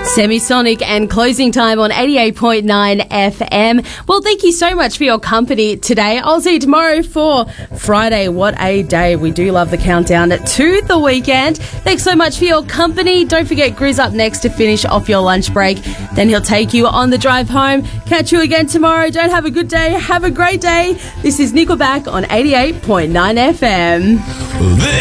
Semisonic and Closing Time on 88.9 FM. Well, thank you so much for your company today. I'll see you tomorrow for Friday. What a day. We do love the countdown to the weekend. Thanks so much for your company. Don't forget Grizz up next to finish off your lunch break. Then he'll take you on the drive home. Catch you again tomorrow. Don't have a good day. Have a great day. This is Nickelback on 88.9 FM.